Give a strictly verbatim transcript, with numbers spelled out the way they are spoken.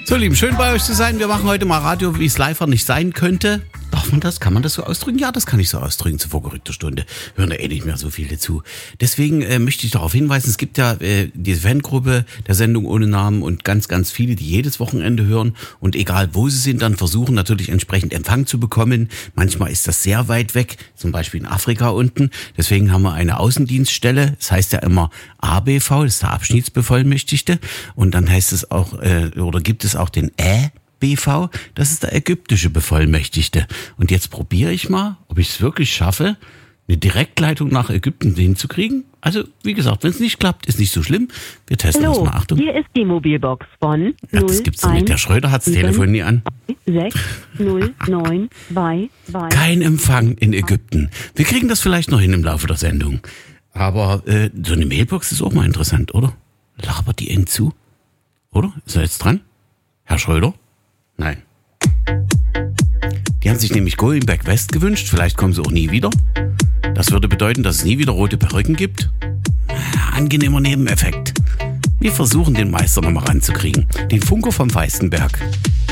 So, Lieben, schön bei euch zu sein. Wir machen heute mal Radio, wie es live nicht sein könnte. Darf man das? Kann man das so ausdrücken? Ja, das kann ich so ausdrücken zur vorgerückter Stunde. Hören da eh nicht mehr so viele zu. Deswegen äh, möchte ich darauf hinweisen, es gibt ja äh, diese Fangruppe der Sendung ohne Namen und ganz, ganz viele, die jedes Wochenende hören und egal wo sie sind, dann versuchen natürlich entsprechend Empfang zu bekommen. Manchmal ist das sehr weit weg, zum Beispiel in Afrika unten. Deswegen haben wir eine Außendienststelle. Das heißt ja immer A B V, das ist der Abschnittsbevollmächtigte. Und dann heißt es auch, äh, oder gibt es auch den Ä B V, das ist der ägyptische Bevollmächtigte. Und jetzt probiere ich mal, ob ich es wirklich schaffe, eine Direktleitung nach Ägypten hinzukriegen. Also, wie gesagt, wenn es nicht klappt, ist nicht so schlimm. Wir testen Hallo, das mal. Achtung. Hier ist die Mobilbox von Ja, das gibt's doch nicht. Der Schröder hat das Telefon nie an. sechs null neun zwei zwei. Kein Empfang in Ägypten. Wir kriegen das vielleicht noch hin im Laufe der Sendung. Aber äh, so eine Mailbox ist auch mal interessant, oder? Labert die Ihnen zu? Oder? Ist er jetzt dran? Herr Schröder? Nein. Die haben sich nämlich Going Back West gewünscht. Vielleicht kommen sie auch nie wieder. Das würde bedeuten, dass es nie wieder rote Perücken gibt. Ja, angenehmer Nebeneffekt. Wir versuchen, den Meister nochmal ranzukriegen. Den Funker vom Weißenberg.